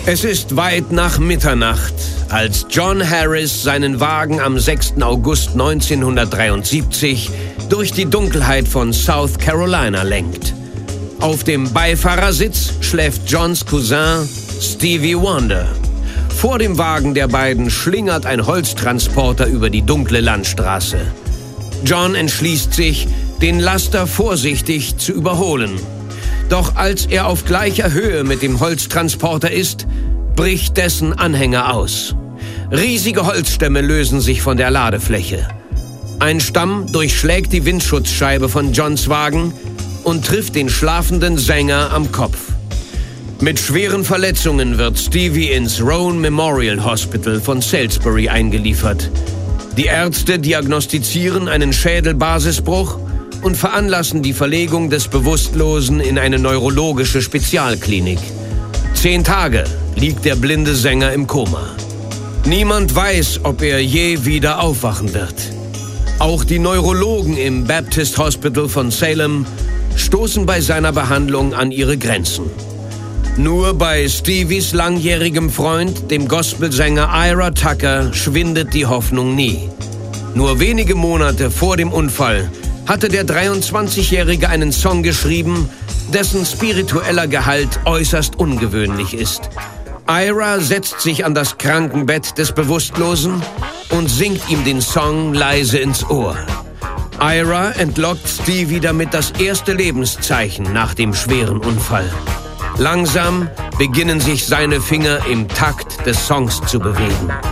Es ist weit nach Mitternacht, als John Harris seinen Wagen am 6. August 1973 durch die Dunkelheit von South Carolina lenkt. Auf dem Beifahrersitz schläft Johns Cousin Stevie Wonder. Vor dem Wagen der beiden schlingert ein Holztransporter über die dunkle Landstraße. John entschließt sich, den Laster vorsichtig zu überholen. Doch als er auf gleicher Höhe mit dem Holztransporter ist, bricht dessen Anhänger aus. Riesige Holzstämme lösen sich von der Ladefläche. Ein Stamm durchschlägt die Windschutzscheibe von Johns Wagen und trifft den schlafenden Sänger am Kopf. Mit schweren Verletzungen wird Stevie ins Rowan Memorial Hospital von Salisbury eingeliefert. Die Ärzte diagnostizieren einen Schädelbasisbruch und veranlassen die Verlegung des Bewusstlosen in eine neurologische Spezialklinik. 10 Tage liegt der blinde Sänger im Koma. Niemand weiß, ob er je wieder aufwachen wird. Auch die Neurologen im Baptist Hospital von Salem stoßen bei seiner Behandlung an ihre Grenzen. Nur bei Stevies langjährigem Freund, dem Gospelsänger Ira Tucker, schwindet die Hoffnung nie. Nur wenige Monate vor dem Unfall hatte der 23-Jährige einen Song geschrieben, dessen spiritueller Gehalt äußerst ungewöhnlich ist. Ira setzt sich an das Krankenbett des Bewusstlosen und singt ihm den Song leise ins Ohr. Ira entlockt Stevie damit das erste Lebenszeichen nach dem schweren Unfall. Langsam beginnen sich seine Finger im Takt des Songs zu bewegen.